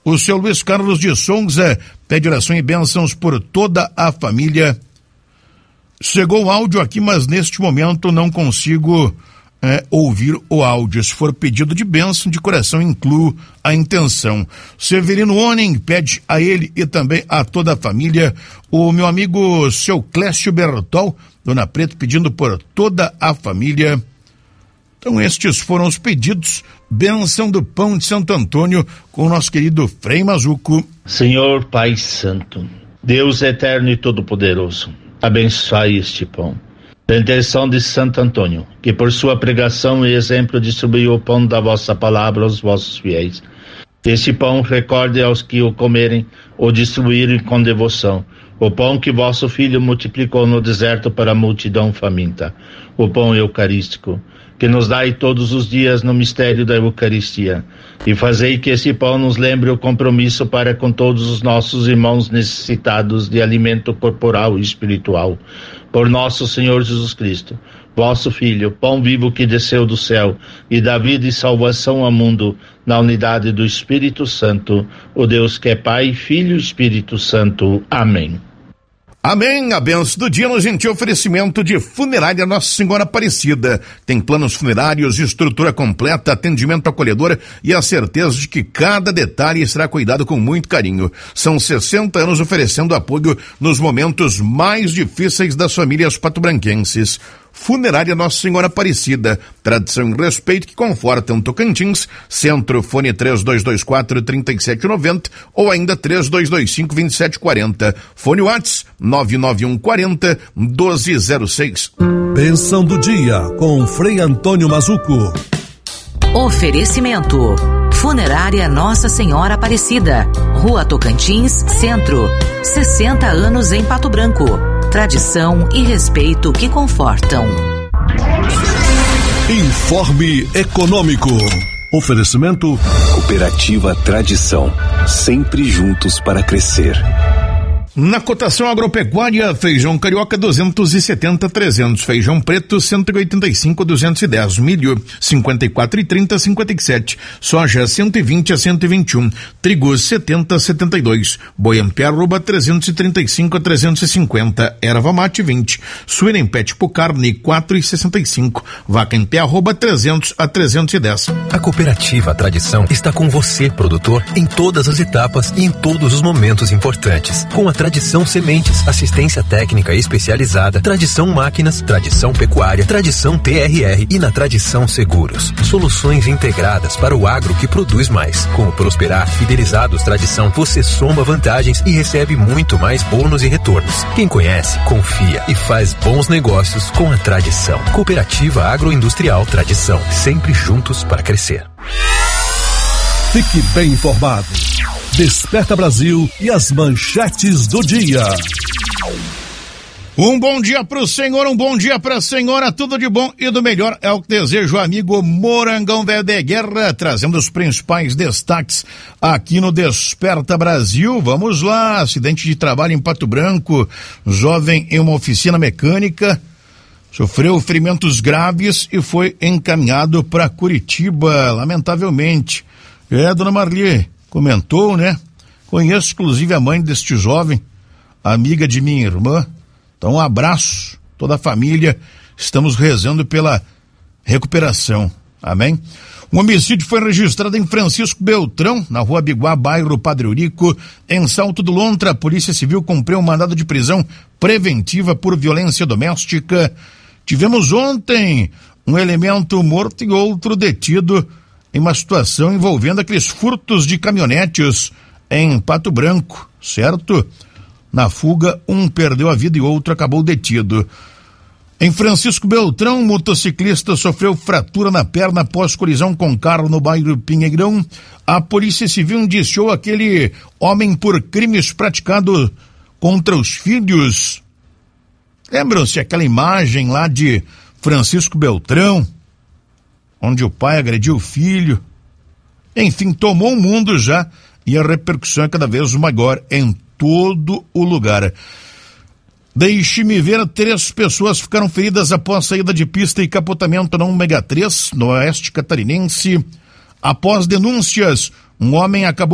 O seu Luiz Carlos de Souza pede oração e bênçãos por toda a família. Chegou o áudio aqui, mas neste momento não consigo ouvir o áudio. Se for pedido de bênção de coração, incluo a intenção. Severino Onen pede a ele e também a toda a família. O meu amigo seu Clécio Bertol, Dona Preta, pedindo por toda a família. Então estes foram os pedidos. Bênção do Pão de Santo Antônio com o nosso querido Frei Mazuco. Senhor Pai Santo, Deus eterno e todo-poderoso, abençoai este pão. Da intenção de Santo Antônio, que por sua pregação e exemplo distribuiu o pão da vossa palavra aos vossos fiéis. Este pão recorde aos que o comerem ou distribuírem com devoção, o pão que vosso Filho multiplicou no deserto para a multidão faminta, o pão eucarístico, que nos dai todos os dias no mistério da Eucaristia, e fazei que esse pão nos lembre o compromisso para com todos os nossos irmãos necessitados de alimento corporal e espiritual. Por nosso Senhor Jesus Cristo, vosso Filho, pão vivo que desceu do céu e dá vida e salvação ao mundo, na unidade do Espírito Santo, o Deus que é Pai, Filho e Espírito Santo. Amém. Amém, a benção do dia no gentil oferecimento de Funerária Nossa Senhora Aparecida. Tem planos funerários, estrutura completa, atendimento acolhedor e a certeza de que cada detalhe será cuidado com muito carinho. São 60 anos oferecendo apoio nos momentos mais difíceis das famílias patobranquenses. Funerária Nossa Senhora Aparecida, tradição e respeito que confortam Tocantins. Centro, fone 3224-3790 ou ainda 3225-2740. Fone WhatsApp 99140-1206. Bênção do dia com Frei Antônio Mazuco. Oferecimento: Funerária Nossa Senhora Aparecida, Rua Tocantins, Centro. 60 anos em Pato Branco. Tradição e respeito que confortam. Informe Econômico. Oferecimento: Cooperativa Tradição. Sempre juntos para crescer. Na cotação agropecuária, feijão carioca 270-300, feijão preto 185-210, milho 54,30-57, soja 120-121, trigo 70-72, boi em pé arroba 335-350, erva mate 20, suína em pé tipo carne 4,65, vaca em pé arroba 300-310. A Cooperativa Tradição está com você, produtor, em todas as etapas e em todos os momentos importantes. Com a Tradição Sementes, assistência técnica especializada, Tradição Máquinas, Tradição Pecuária, Tradição TRR e na Tradição Seguros. Soluções integradas para o agro que produz mais. Com o Prosperar Fidelizados Tradição, você soma vantagens e recebe muito mais bônus e retornos. Quem conhece, confia e faz bons negócios com a Tradição. Cooperativa Agroindustrial Tradição, sempre juntos para crescer. Fique bem informado. Desperta Brasil e as manchetes do dia. Um bom dia pro senhor, um bom dia pra senhora, tudo de bom e do melhor é o que deseja o amigo Morangão Velho de Guerra, trazendo os principais destaques aqui no Desperta Brasil. Vamos lá, acidente de trabalho em Pato Branco, jovem em uma oficina mecânica, sofreu ferimentos graves e foi encaminhado para Curitiba, lamentavelmente. Dona Marli comentou, né? Conheço inclusive a mãe deste jovem, amiga de minha irmã. Então um abraço, toda a família, estamos rezando pela recuperação, amém? Um homicídio foi registrado em Francisco Beltrão, na rua Biguá, bairro Padre Eurico, em Salto do Lontra. A Polícia Civil cumpriu um mandado de prisão preventiva por violência doméstica. Tivemos ontem um elemento morto e outro detido em uma situação envolvendo aqueles furtos de caminhonetes em Pato Branco, certo? Na fuga, um perdeu a vida e outro acabou detido. Em Francisco Beltrão, um motociclista sofreu fratura na perna após colisão com carro no bairro Pinheirão. A Polícia Civil indiciou aquele homem por crimes praticados contra os filhos. Lembram-se aquela imagem lá de Francisco Beltrão, onde o pai agrediu o filho? Enfim, tomou o mundo já e a repercussão é cada vez maior em todo o lugar. Deixe-me ver, 3 pessoas ficaram feridas após saída de pista e capotamento na ômega 3, no oeste catarinense. Após denúncias, um homem acabou